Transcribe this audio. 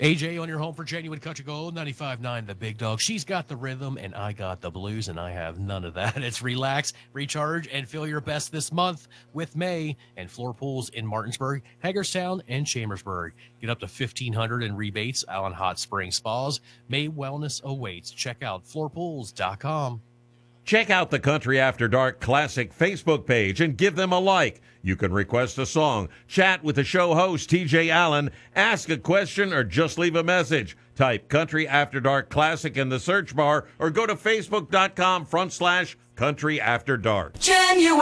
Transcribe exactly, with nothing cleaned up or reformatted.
A J on your home for Genuine Country Gold, ninety-five point nine The Big Dog. She's got the rhythm, and I got the blues, and I have none of that. It's relax, recharge, and feel your best this month with May and Floor Pools in Martinsburg, Hagerstown, and Chambersburg. Get up to fifteen hundred dollars in rebates out on Hot Spring Spas. May Wellness awaits. Check out floor pools dot com. Check out the Country After Dark Classic Facebook page and give them a like. You can request a song, chat with the show host, T J Allen, ask a question, or just leave a message. Type Country After Dark Classic in the search bar or go to facebook.com front slash Country After Dark. Genuine.